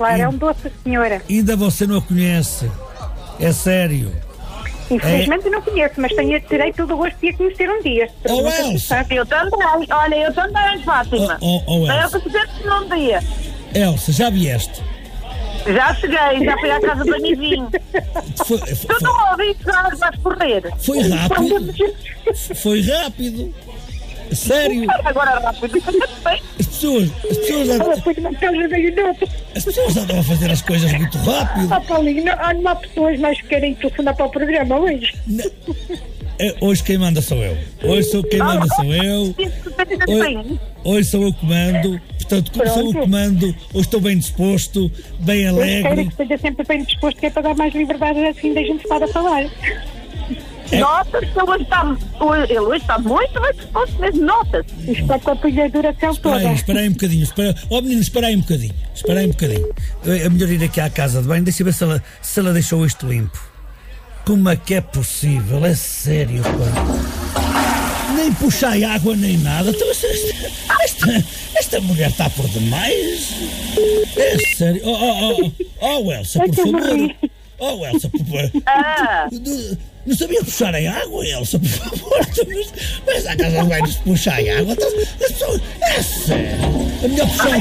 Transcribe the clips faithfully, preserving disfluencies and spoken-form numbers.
claro, é um doce, senhora. Ainda você não a conhece. É sério. Infelizmente é... não conheço, mas tenho terei todo o gosto de a conhecer um dia. Oh, Elsa! Eu também, olha, eu também, Fátima. Oh, oh, oh, eu conhecer num dia. Elsa, já vieste? Já cheguei, já fui à casa do amiginho. Foi, foi, tu não ouviste nada, vais correr. Foi rápido. Foi rápido. Sério. Agora rápido. As pessoas, as pessoas andam, as pessoas andam a fazer as coisas muito rápido. Ah, Paulinho, não, não há pessoas mais que querem telefonar para o programa hoje. Não. Hoje quem manda sou eu. Hoje sou quem manda sou eu. Hoje, hoje sou eu que mando. Portanto, como sou eu que mando, hoje estou bem disposto, bem alegre. Eu espero que esteja sempre bem disposto, que é para dar mais liberdade assim da gente estar a falar. É. Nossa-se, hoje está, ele hoje está muito bem disposto mesmo, nota-se. Está com a pilha de duração espera toda. Aí, espera aí um bocadinho. Espera... Oh menino, espera aí um bocadinho. Espera aí um bocadinho. É melhor ir aqui à casa de banho, deixa eu ver se ela, se ela deixou isto limpo. Como é que é possível? É sério, pá. Nem puxai água nem nada. Esta, esta, esta mulher está por demais. É sério. Oh, oh, oh, oh Elsa, por favor. Oh Elsa, por favor. Ah. Não sabia puxar em água, Elsa, por favor. Mas a casa vai nos puxar em água. As pessoas. É sério. É melhor puxar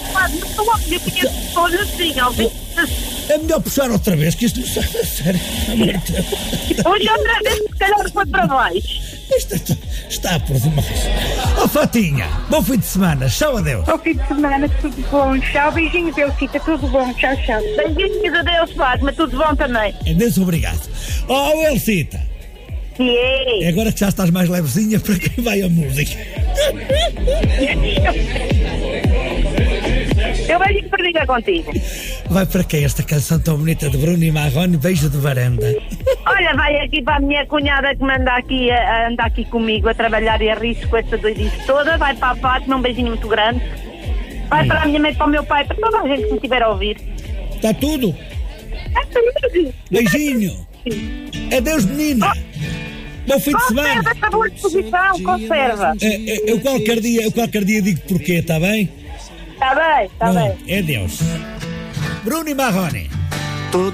outra vez. É melhor puxar outra vez, que isto não sai a sério. Hoje outra vez, se calhar foi para baixo. Isto está, está por demais. Oh, Fatinha, bom fim de semana. Tchau, adeus. Bom fim de semana, tudo bom. Tchau, beijinhos, Elcita, tudo bom. Tchau, tchau. Beijinhos, adeus, Fátima, tudo bom também. Deus obrigado. Oh, Elcita. Yeah. É agora que já estás mais levezinha, para quem vai a música? Eu vejo que briga contigo. Vai para quem esta canção tão bonita de Bruno e Marrone, Beijo de Varanda? Olha, vai aqui para a minha cunhada que manda aqui a, a andar aqui comigo a trabalhar e a rir-se com esta doidice toda. Vai para a Fátima, um beijinho muito grande. Vai Ai. para a minha mãe, para o meu pai, para toda a gente que me estiver a ouvir. Está tudo? Beijinho. Adeus, menina. Bom fim de semana. Conserva essa boa disposição, conserva. É, é, eu, qualquer dia, eu qualquer dia digo porquê, está bem? Está bem, está bem. É Deus. Bruno e Marrone.